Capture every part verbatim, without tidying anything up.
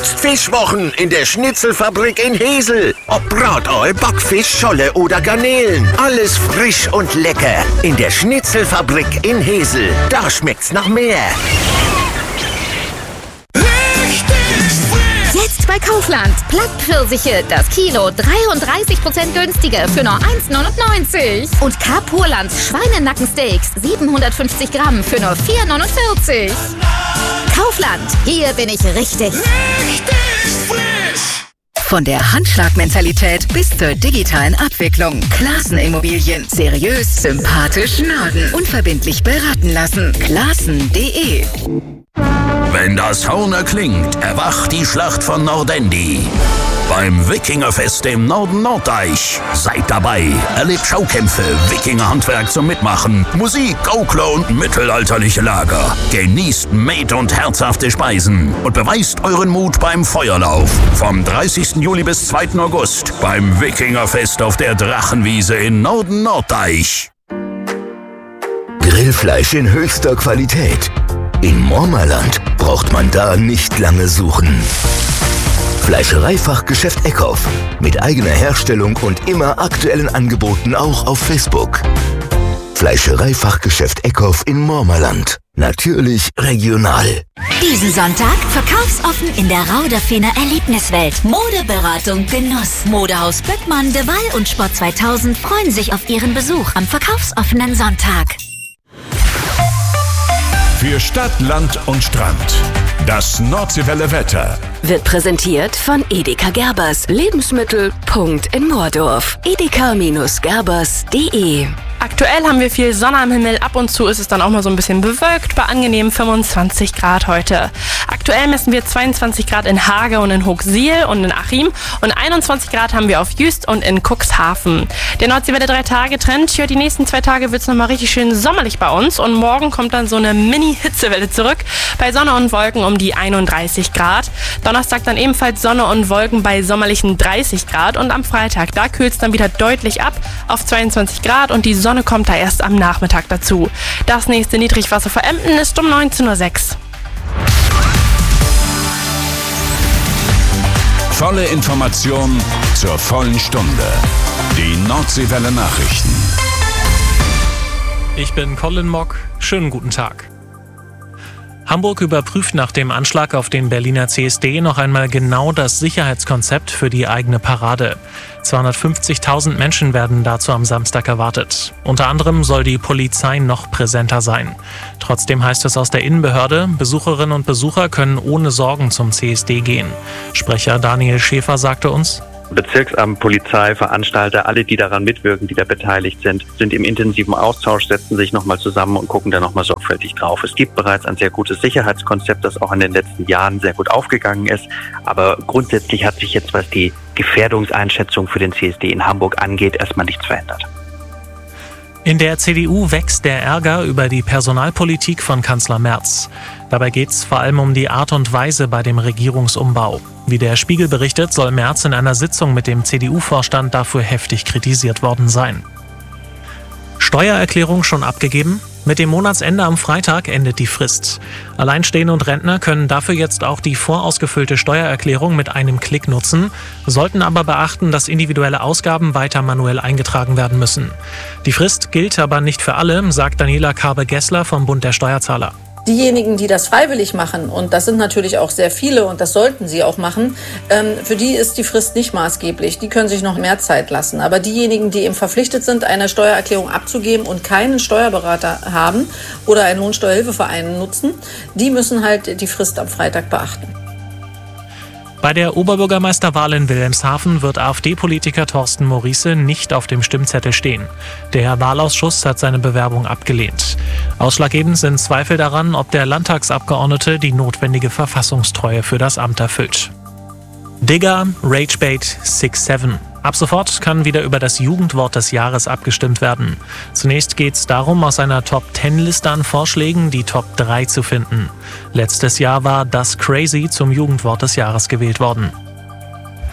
Jetzt Fischwochen in der Schnitzelfabrik in Hesel. Ob Brataal, Backfisch, Scholle oder Garnelen. Alles frisch und lecker. In der Schnitzelfabrik in Hesel. Da schmeckt's nach mehr. Jetzt bei Kaufland. Plattpfirsiche, das Kilo dreiunddreißig Prozent günstiger für nur eins neunundneunzig. Und Karpurlands Schweinenackensteaks siebenhundertfünfzig Gramm für nur vier neunundvierzig. Kaufland, hier bin ich richtig. Richtig frisch! Von der Handschlagmentalität bis zur digitalen Abwicklung. Classen Immobilien. Seriös, sympathisch, Norden. Unverbindlich beraten lassen. Classen punkt de. Wenn das Horn erklingt, erwacht die Schlacht von Nordendi. Beim Wikingerfest im Norden Norddeich. Seid dabei, erlebt Schaukämpfe, Wikingerhandwerk zum Mitmachen, Musik, Gaukler und mittelalterliche Lager. Genießt Met- und herzhafte Speisen und beweist euren Mut beim Feuerlauf. Vom dreißigsten Juli bis zweiten August beim Wikingerfest auf der Drachenwiese in Norden Norddeich. Grillfleisch in höchster Qualität. In Mormerland braucht man da nicht lange suchen. Fleischereifachgeschäft Eckhoff. Mit eigener Herstellung und immer aktuellen Angeboten auch auf Facebook. Fleischereifachgeschäft Eckhoff in Mormerland. Natürlich regional. Diesen Sonntag verkaufsoffen in der Rauderfener Erlebniswelt. Modeberatung Genuss. Modehaus Böckmann, De Waal und Sport zweitausend freuen sich auf ihren Besuch am verkaufsoffenen Sonntag. Für Stadt, Land und Strand. Das Nordseewelle Wetter wird präsentiert von Edeka Gerbers. Lebensmittel. Punkt in Moordorf. edeka Gerbers punkt de. Aktuell haben wir viel Sonne am Himmel. Ab und zu ist es dann auch mal so ein bisschen bewölkt bei angenehmen fünfundzwanzig Grad heute. Aktuell messen wir zweiundzwanzig Grad in Hage und in Hochsiel und in Achim und einundzwanzig Grad haben wir auf Jüst und in Cuxhaven. Der Nordseewelle drei Tage Trend. Ja, die nächsten zwei Tage wird es nochmal richtig schön sommerlich bei uns und morgen kommt dann so eine Mini-Hitzewelle zurück. Bei Sonne und Wolken um die einunddreißig Grad. Donnerstag dann ebenfalls Sonne und Wolken bei sommerlichen dreißig Grad und am Freitag, da kühlt es dann wieder deutlich ab auf zweiundzwanzig Grad und die Sonne kommt da erst am Nachmittag dazu. Das nächste Niedrigwasser vor Emden ist um neunzehn Uhr sechs. Volle Information zur vollen Stunde. Die Nordseewelle Nachrichten. Ich bin Colin Mock. Schönen guten Tag. Hamburg überprüft nach dem Anschlag auf den Berliner C S D noch einmal genau das Sicherheitskonzept für die eigene Parade. zweihundertfünfzigtausend Menschen werden dazu am Samstag erwartet. Unter anderem soll die Polizei noch präsenter sein. Trotzdem heißt es aus der Innenbehörde, Besucherinnen und Besucher können ohne Sorgen zum C S D gehen. Sprecher Daniel Schäfer sagte uns: Bezirksamt, Polizei, Veranstalter, alle, die daran mitwirken, die da beteiligt sind, sind im intensiven Austausch, setzen sich nochmal zusammen und gucken da nochmal sorgfältig drauf. Es gibt bereits ein sehr gutes Sicherheitskonzept, das auch in den letzten Jahren sehr gut aufgegangen ist. Aber grundsätzlich hat sich jetzt, was die Gefährdungseinschätzung für den C S D in Hamburg angeht, erstmal nichts verändert. In der C D U wächst der Ärger über die Personalpolitik von Kanzler Merz. Dabei geht es vor allem um die Art und Weise bei dem Regierungsumbau. Wie der Spiegel berichtet, soll Merz in einer Sitzung mit dem C D U-Vorstand dafür heftig kritisiert worden sein. Steuererklärung schon abgegeben? Mit dem Monatsende am Freitag endet die Frist. Alleinstehende und Rentner können dafür jetzt auch die vorausgefüllte Steuererklärung mit einem Klick nutzen, sollten aber beachten, dass individuelle Ausgaben weiter manuell eingetragen werden müssen. Die Frist gilt aber nicht für alle, sagt Daniela Karbe-Gessler vom Bund der Steuerzahler. Diejenigen, die das freiwillig machen, und das sind natürlich auch sehr viele und das sollten sie auch machen, ähm, für die ist die Frist nicht maßgeblich. Die können sich noch mehr Zeit lassen. Aber diejenigen, die eben verpflichtet sind, eine Steuererklärung abzugeben und keinen Steuerberater haben oder einen Lohnsteuerhilfeverein nutzen, die müssen halt die Frist am Freitag beachten. Bei der Oberbürgermeisterwahl in Wilhelmshaven wird AfD-Politiker Thorsten Maurice nicht auf dem Stimmzettel stehen. Der Wahlausschuss hat seine Bewerbung abgelehnt. Ausschlaggebend sind Zweifel daran, ob der Landtagsabgeordnete die notwendige Verfassungstreue für das Amt erfüllt. Digger, Ragebait, six seven. Ab sofort kann wieder über das Jugendwort des Jahres abgestimmt werden. Zunächst geht es darum, aus einer Top zehn Liste an Vorschlägen die Top drei zu finden. Letztes Jahr war das Crazy zum Jugendwort des Jahres gewählt worden.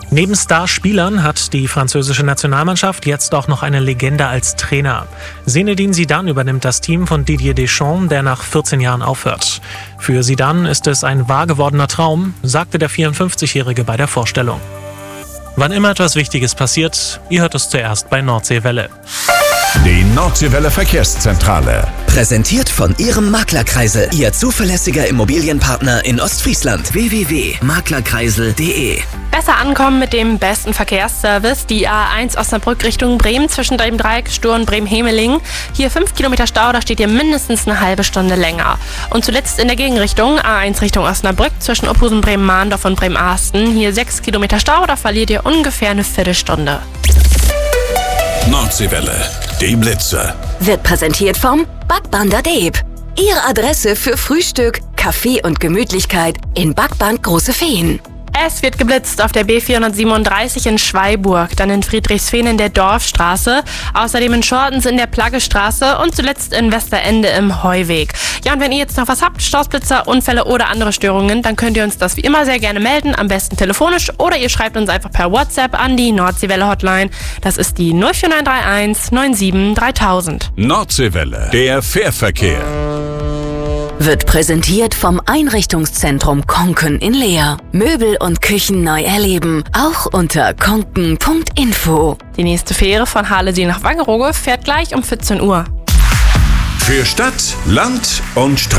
Neben Starspielern hat die französische Nationalmannschaft jetzt auch noch eine Legende als Trainer. Zinedine Zidane übernimmt das Team von Didier Deschamps, der nach vierzehn Jahren aufhört. Für Zidane ist es ein wahr gewordener Traum, sagte der vierundfünfzigjährige bei der Vorstellung. Wann immer etwas Wichtiges passiert, ihr hört es zuerst bei Nordseewelle. Die Nordseewelle Verkehrszentrale. Präsentiert von Ihrem Maklerkreisel, Ihr zuverlässiger Immobilienpartner in Ostfriesland. w w w punkt maklerkreisel punkt de. Besser ankommen mit dem besten Verkehrsservice. Die A eins Osnabrück Richtung Bremen zwischen dem Dreieckstur und Bremen-Hemeling. Hier fünf Kilometer Stau, da steht ihr mindestens eine halbe Stunde länger. Und zuletzt in der Gegenrichtung A eins Richtung Osnabrück zwischen Ophusen, Bremen-Mahndorf und Bremen-Ahsten. Hier sechs Kilometer Stau, da verliert ihr ungefähr eine Viertelstunde. Nordseewelle, die Blitze. Wird präsentiert vom Backbander Deeb. Ihre Adresse für Frühstück, Kaffee und Gemütlichkeit in Backband Große Feen. Es wird geblitzt auf der B vierhundertsiebenunddreißig in Schweiburg, dann in Friedrichsfehn in der Dorfstraße, außerdem in Schortens in der Plaggestraße und zuletzt in Westerende im Heuweg. Ja, und wenn ihr jetzt noch was habt, Stoßblitzer, Unfälle oder andere Störungen, dann könnt ihr uns das wie immer sehr gerne melden, am besten telefonisch oder ihr schreibt uns einfach per WhatsApp an die Nordseewelle Hotline. Das ist die null vier neun drei eins neun sieben dreitausend. Nordseewelle, der Fährverkehr. Wird präsentiert vom Einrichtungszentrum Konken in Leer. Möbel und Küchen neu erleben, auch unter konken punkt info. Die nächste Fähre von Halesee nach Wangerooge fährt gleich um vierzehn Uhr. Für Stadt, Land und Straße.